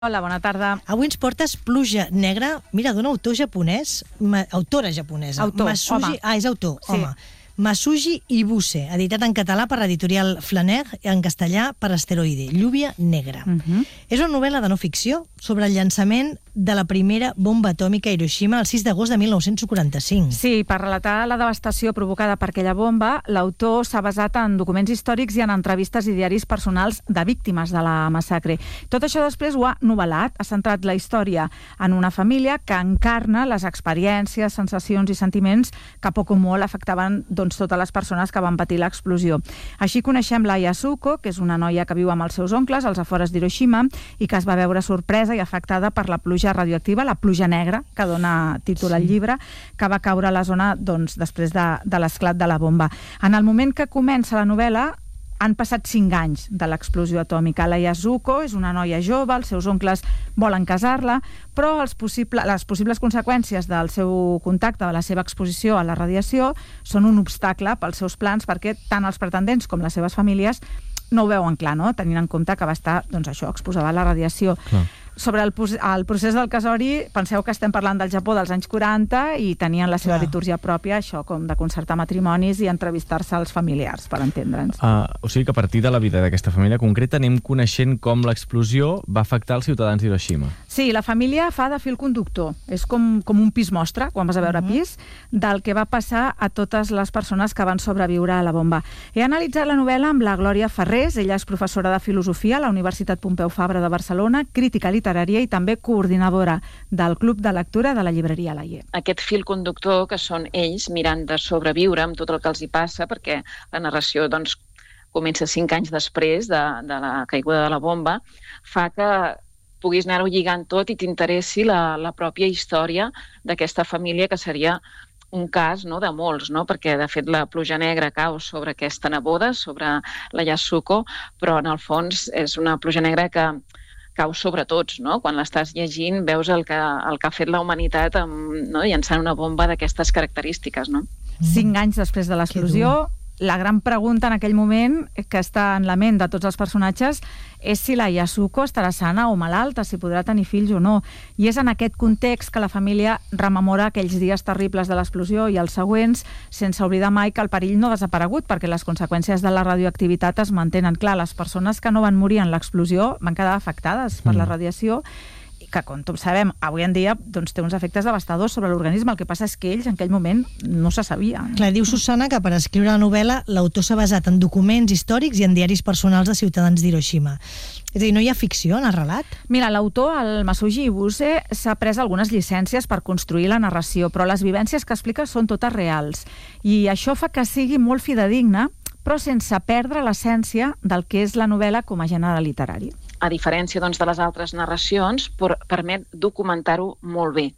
Hola, bona tarda. Avui ens portes Pluja Negra, mira, d'un autor japonès, autora japonesa. Autor, Masuji, home. és autor, Sí. home. Masuji Ibuse, editat en català per l'editorial Flaner i en castellà per Asteroide, Lluvia Negra. És una novel·la de no ficció sobre el llançament de la primera bomba atòmica a Hiroshima el 6 d'agost de 1945. Sí, per relatar la devastació provocada per aquella bomba, l'autor s'ha basat en documents històrics i en entrevistes i diaris personals de víctimes de la massacre. Tot això després ho ha novel·lat, ha centrat la història en una família que encarna les experiències, sensacions i sentiments que poc o molt afectaven totes les persones que van patir l'explosió. Així coneixem la Yasuko, que és una noia que viu amb els seus oncles als afores d'Hiroshima i que es va veure sorpresa i afectada per la pluja radioactiva, la pluja negra, que dona títol al llibre, que va caure a la zona després de l'esclat de la bomba. En el moment que comença la novel·la, han passat 5 anys de l'explosió atòmica. La Yasuko és una noia jove, els seus oncles volen casar-la, però les possibles conseqüències del seu contacte, de la seva exposició a la radiació, són un obstacle pels seus plans perquè tant els pretendents com les seves famílies no ho veuen clar, no? Tenint en compte que va estar exposada a la radiació. Clar. Sobre el procés del casori, penseu que estem parlant del Japó dels anys 40 i tenien la seva litúrgia pròpia, això com de concertar matrimonis i entrevistar-se als familiars, per entendre'ns. O sigui que a partir de la vida d'aquesta família concreta anem coneixent com l'explosió va afectar els ciutadans d'Hiroshima. Sí, la família fa de fil conductor. És com un pis mostra, quan vas a veure pis, del que va passar a totes les persones que van sobreviure a la bomba. He analitzat la novel·la amb la Glòria Ferrés, ella és professora de filosofia a la Universitat Pompeu Fabra de Barcelona, crítica literària i també coordinadora del Club de Lectura de la llibreria Laie. Aquest fil conductor que són ells mirant de sobreviure amb tot el que els hi passa, perquè la narració comença 5 anys després de la caiguda de la bomba, fa que puguis anar-ho lligant tot i t'interessi la pròpia història d'aquesta família, que seria un cas de molts, perquè de fet la pluja negra cau sobre aquesta neboda, sobre la Yasuko, però en el fons és una pluja negra que cau sobre tots, no? Quan l'estàs llegint veus el que ha fet la humanitat llançant una bomba d'aquestes característiques, no? 5 anys després de l'explosió, la gran pregunta en aquell moment que està en la ment de tots els personatges és si la Yasuko estarà sana o malalta, si podrà tenir fills o no. I és en aquest context que la família rememora aquells dies terribles de l'explosió i els següents, sense oblidar mai que el perill no ha desaparegut, perquè les conseqüències de la radioactivitat es mantenen. Clar, les persones que no van morir en l'explosió van quedar afectades per la radiació, que, com tots sabem, avui en dia té uns efectes devastadors sobre l'organisme. El que passa és que ells, en aquell moment, no se sabia. Clar, diu Susana que per escriure la novel·la l'autor s'ha basat en documents històrics i en diaris personals de ciutadans d'Hiroshima. És a dir, no hi ha ficció en el relat? Mira, l'autor, el Masuji Ibuse, s'ha pres algunes llicències per construir la narració, però les vivències que explica són totes reals. I això fa que sigui molt fidedigna, però sense perdre l'essència del que és la novel·la com a gènere literari. A diferència de les altres narracions, permet documentar-ho molt bé.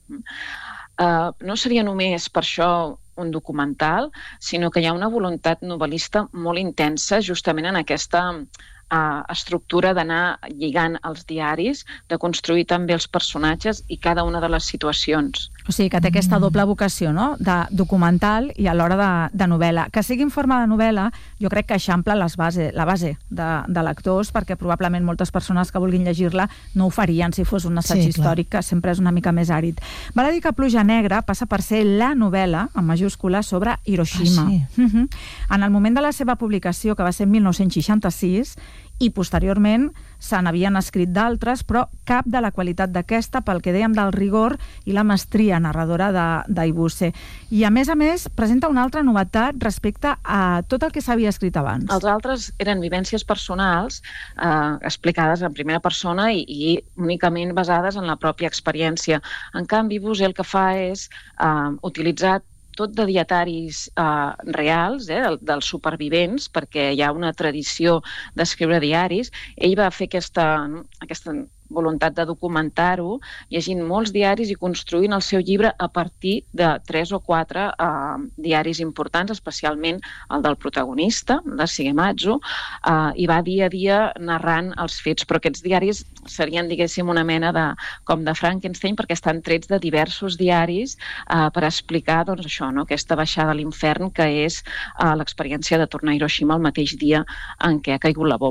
No seria només per això un documental, sinó que hi ha una voluntat novel·lista molt intensa justament en aquesta estructura d'anar lligant els diaris, de construir també els personatges i cada una de les situacions. O sigui, que té aquesta doble vocació, no?, de documental i alhora de novel·la. Que sigui en forma de novel·la, jo crec que eixampla la base de lectors, perquè probablement moltes persones que vulguin llegir-la no ho farien si fos un assaig històric, que sempre és una mica més àrid. Val a dir que Pluja Negra passa per ser la novel·la, en majúscula, sobre Hiroshima. En el moment de la seva publicació, que va ser en 1966, i posteriorment se n'havien escrit d'altres, però cap de la qualitat d'aquesta, pel que dèiem del rigor i la mestria narradora d'Ibuse. I a més, presenta una altra novetat respecte a tot el que s'havia escrit abans. Els altres eren vivències personals explicades en primera persona i únicament basades en la pròpia experiència. En canvi, Ibuse el que fa és utilitzar tot de dietaris reals, dels supervivents, perquè hi ha una tradició d'escriure diaris. Ell va fer aquesta voluntat de documentar-ho, llegint molts diaris i construint el seu llibre a partir de 3 o 4 diaris importants, especialment el del protagonista, de Shigematsu, i va dia a dia narrant els fets. Però aquests diaris serien, diguéssim, una mena com de Frankenstein, perquè estan trets de diversos diaris per explicar això, aquesta baixada a l'infern, que és l'experiència de tornar a Hiroshima el mateix dia en què ha caigut la bomba.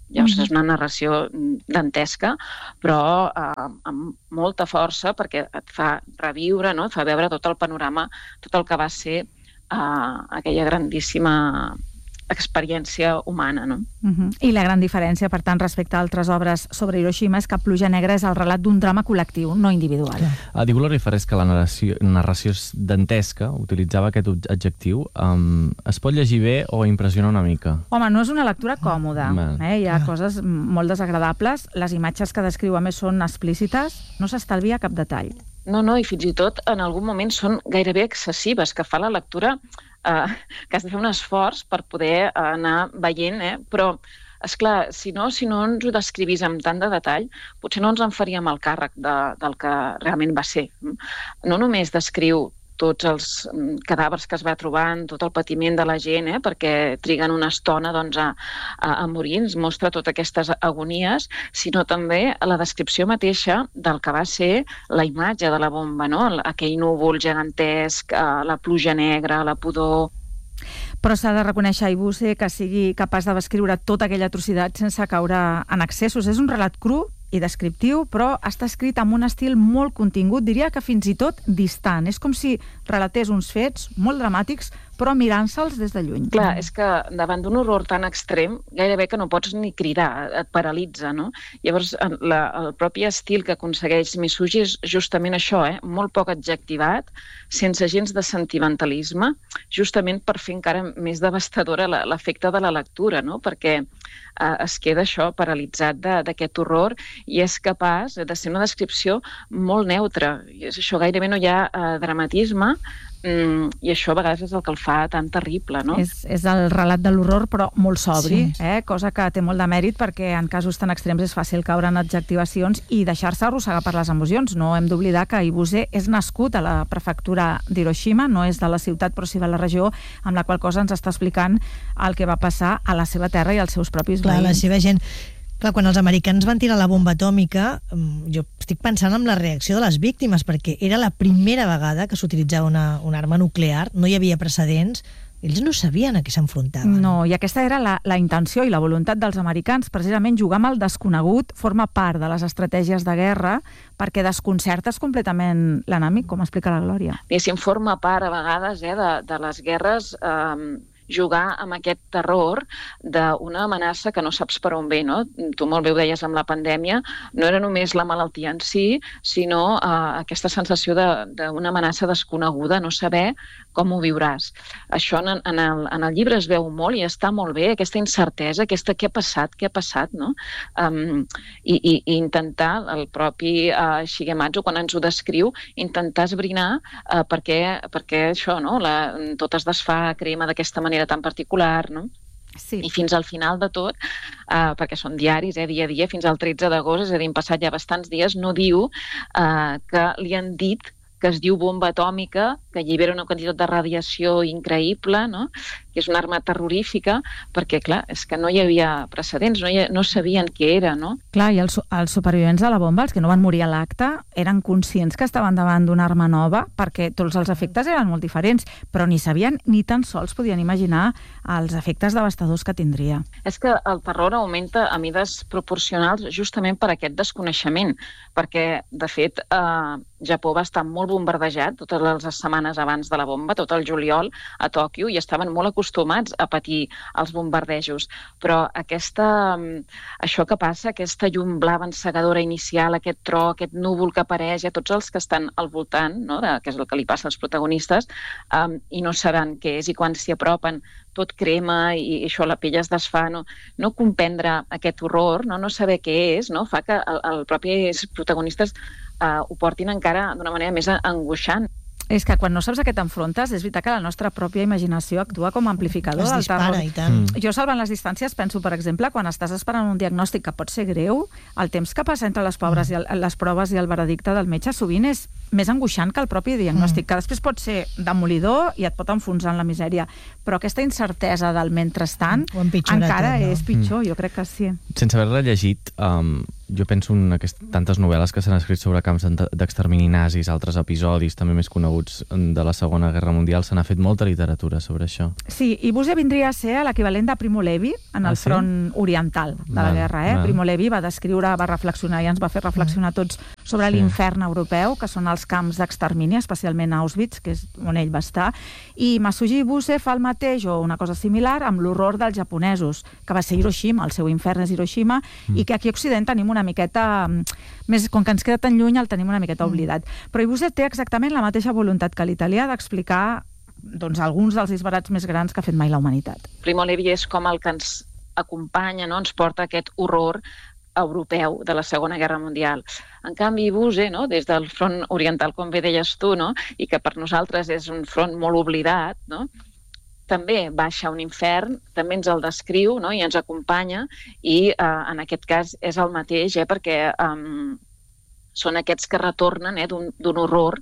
Llavors és una narració dantesca, però amb molta força, perquè et fa reviure, no? Et fa veure tot el panorama, tot el que va ser aquella grandíssima experiència humana, no? I la gran diferència, per tant, respecte a altres obres sobre Hiroshima és que Pluja Negra és el relat d'un drama col·lectiu, no individual. Diu Glòria Ferrés que la narració és dantesca, utilitzava aquest adjectiu. Es pot llegir bé o impressiona una mica? Home, no és una lectura còmoda. Hi ha coses molt desagradables. Les imatges que descriu, a més, són explícites. No s'estalvia cap detall. No, i fins i tot en algun moment són gairebé excessives, que fa la lectura que has de fer un esforç per poder anar veient, però, esclar, si no ens ho descrivís amb tant de detall, potser no ens en faríem el càrrec del que realment va ser. No només descriu tots els cadàvers que es va trobant, tot el patiment de la gent, perquè triguen una estona a morir, ens mostra totes aquestes agonies, sinó també la descripció mateixa del que va ser la imatge de la bomba, no? Aquell núvol gegantesc, la pluja negra, la pudor. Però s'ha de reconèixer a Ibuse que sigui capaç de descriure tota aquella atrocitat sense caure en excessos. És un relat cru i descriptiu, però està escrit amb un estil molt contingut, diria que fins i tot distant. És com si relatés uns fets molt dramàtics, però mirant-se'ls des de lluny. Clar, és que davant d'un horror tan extrem, gairebé que no pots ni cridar, et paralitza, no? Llavors, el propi estil que aconsegueix Mizuki és justament això, molt poc adjectivat, sense gens de sentimentalisme, justament per fer encara més devastadora l'efecte de la lectura, no? Perquè es queda això paralitzat d'aquest horror i és capaç de ser una descripció molt neutra. I és això, gairebé no hi ha dramatisme, i això a vegades és el que el fa tan terrible, no? És el relat de l'horror, però molt sobri, cosa que té molt de mèrit perquè en casos tan extrems és fàcil caure en adjectivacions i deixar-se arrossegar per les emocions. No hem d'oblidar que Ibuse és nascut a la prefectura d'Hiroshima, no és de la ciutat però sí de la regió, amb la qual cosa ens està explicant el que va passar a la seva terra i als seus propis veïns. Clar, la seva gent. Clar, quan els americans van tirar la bomba atòmica, jo estic pensant en la reacció de les víctimes, perquè era la primera vegada que s'utilitzava una arma nuclear, no hi havia precedents, ells no sabien a què s'enfrontaven. No, i aquesta era la intenció i la voluntat dels americans, precisament jugar amb el desconegut forma part de les estratègies de guerra perquè desconcertes completament l'enemic, com explica la Glòria. Diguéssim, forma part a vegades de les guerres jugar amb aquest terror d'una amenaça que no saps per on ve, no? Tu molt bé ho deies amb la pandèmia, no era només la malaltia en si, sinó aquesta sensació d'una amenaça desconeguda, no saber com ho viuràs. Això en el llibre es veu molt i està molt bé, aquesta incertesa, què ha passat, no? I intentar, el propi Shigematsu, quan ens ho descriu, intentar esbrinar perquè això, no? Tot es desfà, crema d'aquesta manera tan particular, no? Sí. I fins al final de tot, perquè són diaris, dia a dia, fins al 13 d'agost, és a dir, han passat ja bastants dies, no diu que li han dit que es diu bomba atòmica, que allibera una quantitat de radiació increïble, no? Que és una arma terrorífica, perquè, clar, és que no hi havia precedents, no sabien què era, no? Clar, i els supervivents de la bomba, els que no van morir a l'acte, eren conscients que estaven davant d'una arma nova, perquè tots els efectes eren molt diferents, però ni sabien ni tan sols podien imaginar els efectes devastadors que tindria. És que el terror augmenta a mides proporcionals justament per aquest desconeixement, perquè, de fet, Japó va estar molt bombardejat totes les setmanes abans de la bomba, tot el juliol a Tòquio, i estaven molt acostumats a patir els bombardejos. Però això que passa, aquesta llum blava encegadora inicial, aquest tro, aquest núvol que apareix, tots els que estan al voltant, no? Que és el que li passa als protagonistes, i no saben què és, i quan s'hi apropen tot crema i això, la pell es desfà, no comprendre aquest horror, no saber què és, no? Fa que els propis protagonistes ho portin encara d'una manera més angoixant. És que quan no saps a què t'enfrontes, és veritat que la nostra pròpia imaginació actua com a amplificador del terror. I tant. Jo, salvant les distàncies, penso, per exemple, quan estàs esperant un diagnòstic que pot ser greu, el temps que passa entre les proves i el veredicte del metge sovint és més angoixant que el propi diagnòstic, que després pot ser demolidor i et pot enfonsar en la misèria. Però aquesta incertesa del mentrestant encara és pitjor, jo crec que sí. Sense haver-la llegit, jo penso en tantes novel·les que s'han escrit sobre camps d'extermini nazis, altres episodis també més coneguts de la Segona Guerra Mundial, se n'ha fet molta literatura sobre això. Sí, i Buse vindria a ser l'equivalent de Primo Levi en el front oriental de la guerra. Primo Levi va descriure, va reflexionar i ens va fer reflexionar tots sobre l'infern europeu, que són els camps d'extermini, especialment a Auschwitz, que és on ell va estar, i Masuji Buse fa el mateix o una cosa similar amb l'horror dels japonesos, que va ser Hiroshima, el seu infern és Hiroshima, i que aquí a Occident tenim una miqueta, més, com que ens queda tan lluny, el tenim una miqueta oblidat. Però Buse té exactament la mateixa voluntat que l'italià d'explicar alguns dels disbarats més grans que ha fet mai la humanitat. Primo Levi és com el que ens acompanya, ens porta aquest horror europeu de la Segona Guerra Mundial. En canvi, Buse, des del front oriental, com bé deies tu, i que per nosaltres és un front molt oblidat, també baixa un infern, també ens el descriu i ens acompanya, i en aquest cas és el mateix, perquè són aquests que retornen d'un horror,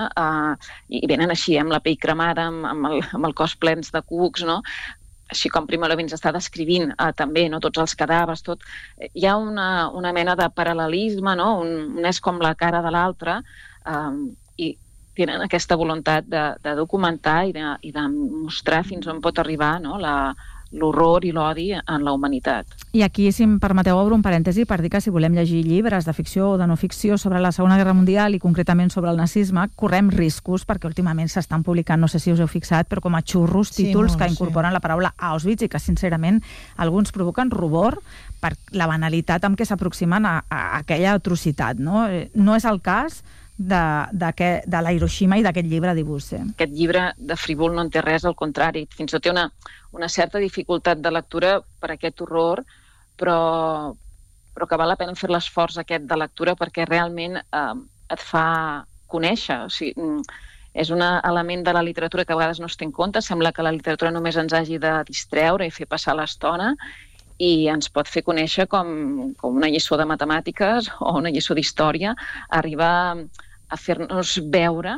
i venen així, amb la pell cremada, amb el cos plens de cucs, així com Primo Levi ens està descrivint també tots els cadàvers, tot. Hi ha una mena de paral·lelisme, un és com la cara de l'altre, i tenen aquesta voluntat de documentar i de mostrar fins on pot arribar l'horror i l'odi en la humanitat. I aquí, si em permeteu, obro un parèntesi per dir que si volem llegir llibres de ficció o de no ficció sobre la Segona Guerra Mundial i concretament sobre el nazisme, correm riscos perquè últimament s'estan publicant, no sé si us heu fixat, però com a xurros, títols que incorporen la paraula Auschwitz i que, sincerament, alguns provoquen rubor per la banalitat amb què s'aproximen a aquella atrocitat. No és el cas de la Hiroshima i d'aquest llibre d'Ibuse. Aquest llibre de frívol no en té res, al contrari, fins i tot té una certa dificultat de lectura per aquest horror, però que val la pena fer l'esforç aquest de lectura perquè realment et fa conèixer. O sigui, és un element de la literatura que a vegades no es té en compte, sembla que la literatura només ens hagi de distreure i fer passar l'estona, i ens pot fer conèixer com una lliçó de matemàtiques o una lliçó d'història, arribar a fer-nos veure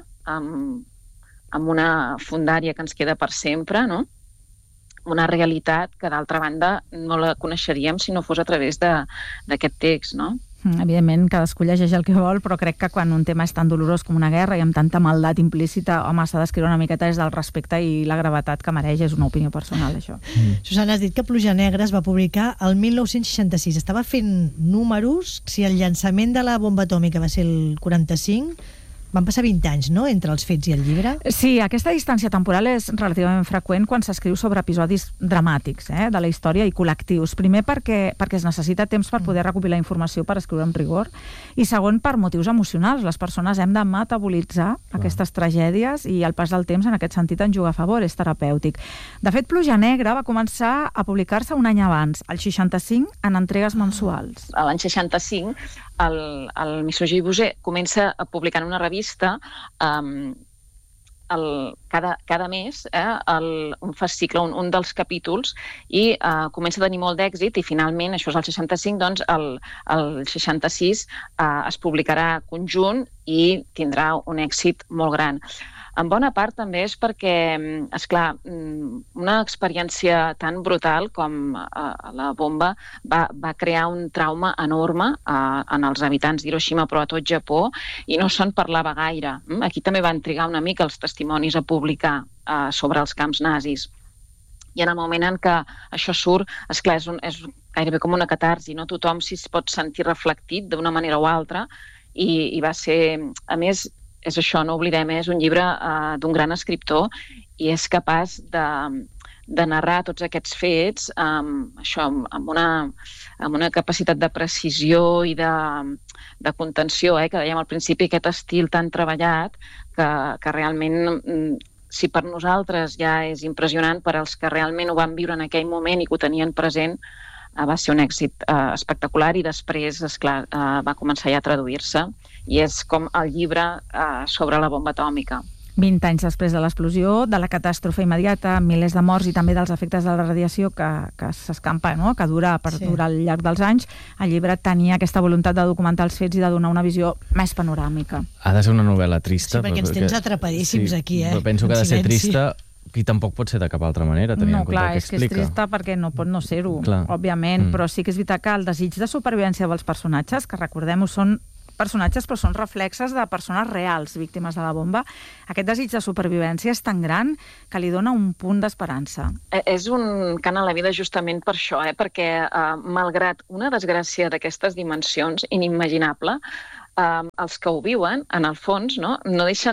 amb una fundària que ens queda per sempre, una realitat que, d'altra banda, no la coneixeríem si no fos a través d'aquest text, Evidentment, cadascú llegeix el que vol, però crec que quan un tema és tan dolorós com una guerra i amb tanta maldat implícita, home, s'ha d'escriure una miqueta des del respecte i la gravetat que mereix, és una opinió personal, això. Susana, has dit que Pluja Negra es va publicar el 1966. Estava fent números, si el llançament de la bomba atòmica va ser el 45... Van passar 20 anys, entre els fets i el llibre? Sí, aquesta distància temporal és relativament freqüent quan s'escriu sobre episodis dramàtics de la història i col·lectius. Primer perquè es necessita temps per poder recopilar informació per escriure amb rigor, i segon per motius emocionals. Les persones hem de metabolitzar aquestes tragèdies i el pas del temps en aquest sentit en juga a favor, és terapèutic. De fet, Pluja Negra va començar a publicar-se un any abans, el 65, en entregues mensuals. A l'any 65, el Misuji Buse comença a publicar en una revista cada mes un fascicle, un dels capítols, i comença a tenir molt d'èxit, i finalment, això és el 65, doncs el 66 es publicarà conjunt i tindrà un èxit molt gran. En bona part també és perquè, esclar, una experiència tan brutal com la bomba va crear un trauma enorme en els habitants d'Hiroshima, però a tot Japó, i no se'n parlava gaire. Aquí també van trigar una mica els testimonis a publicar sobre els camps nazis. I en el moment en què això surt, esclar, és gairebé com una catarsi, no tothom s'hi pot sentir reflectit d'una manera o altra, i va ser, a més, és això, no oblidem, és un llibre d'un gran escriptor i és capaç de narrar tots aquests fets amb una capacitat de precisió i de contenció, que dèiem al principi, aquest estil tan treballat que realment, si per nosaltres ja és impressionant, per als que realment ho van viure en aquell moment i que ho tenien present, va ser un èxit espectacular, i després, esclar, va començar ja a traduir-se, i és com el llibre sobre la bomba atòmica. 20 anys després de l'explosió, de la catàstrofe immediata, milers de morts i també dels efectes de la radiació que s'escampa, que dura al llarg dels anys, el llibre tenia aquesta voluntat de documentar els fets i de donar una visió més panoràmica. Ha de ser una novel·la trista. Sí, perquè ens tens atrapadíssims aquí, Penso que ha de ser trista I tampoc pot ser de cap altra manera, tenint en compte el que explica. És trista perquè no pot no ser-ho, Clar. òbviament, però sí que és veritat que el desig de supervivència dels personatges, que recordem-ho, són personatges però són reflexes de persones reals víctimes de la bomba, aquest desig de supervivència és tan gran que li dona un punt d'esperança. És un cant a la vida justament per això, perquè malgrat una desgràcia d'aquestes dimensions inimaginable, els que ho viuen, en el fons, no deixen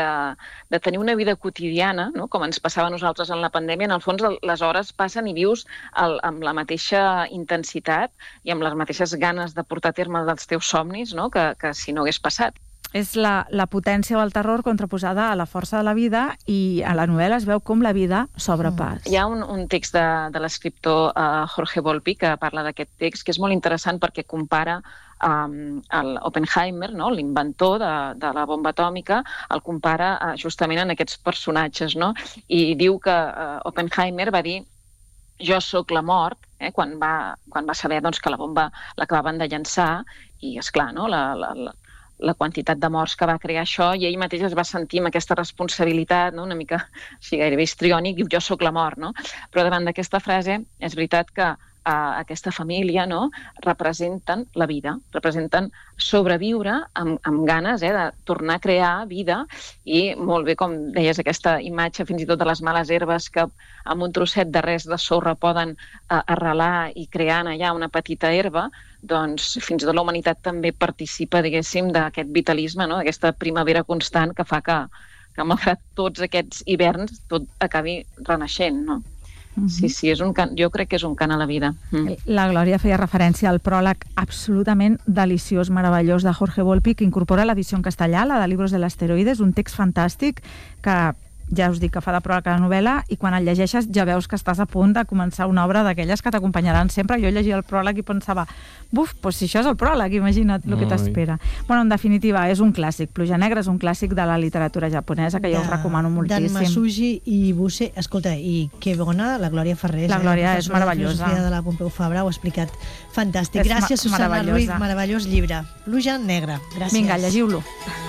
de tenir una vida quotidiana, no? Com ens passava a nosaltres en la pandèmia. En el fons, les hores passen i vius amb la mateixa intensitat i amb les mateixes ganes de portar a terme els teus somnis, no? Que si no hagués passat. És la potència del terror contraposada a la força de la vida, i a la novel·la es veu com la vida s'obre pas. Hi ha un text de l'escriptor Jorge Volpi que parla d'aquest text, que és molt interessant perquè compara Oppenheimer, no? L'inventor de la bomba atòmica, el compara justament en aquests personatges, no? I diu que Oppenheimer va dir jo sóc la mort, quan va saber doncs, que la bomba l'acabaven de llançar, i esclar, no? La quantitat de morts que va crear això, i ell mateix es va sentir amb aquesta responsabilitat, no? Una mica així, gairebé histriònic, diu jo sóc la mort, no? Però davant d'aquesta frase és veritat que aquesta família, no? Representen la vida, representen sobreviure amb ganes de tornar a crear vida, i molt bé, com deies, aquesta imatge fins i tot de les males herbes que amb un trosset de res de sorra poden arrelar i crear allà una petita herba, doncs fins i tot la humanitat també participa, diguéssim, d'aquest vitalisme, no? D'aquesta primavera constant que fa que malgrat tots aquests hiverns tot acabi renaixent, no? Sí, és un cant, jo crec que és un cant a la vida. La Glòria feia referència al pròleg absolutament deliciós, meravellós de Jorge Volpi, que incorpora l'edició en castellà, la de Libros del Asteroide. És un text fantàstic que ja us dic que fa de pròleg a la novel·la, i quan el llegeixes ja veus que estàs a punt de començar una obra d'aquelles que t'acompanyaran sempre. Jo llegia el pròleg i pensava, buf, doncs si això és el pròleg, imagina't el que t'espera. Bueno, en definitiva, és un clàssic. Pluja Negra és un clàssic de la literatura japonesa que jo us recomano moltíssim. Dan Masuji i Buse. Escolta, i que bona la Glòria Ferrés. La Glòria és meravellosa. La de la Pompeu Fabra ho ha explicat fantàstic. Gràcies, Susana Ruiz. Meravellós llibre. Pluja Negra. Gràcies. Vinga, llegiu-lo.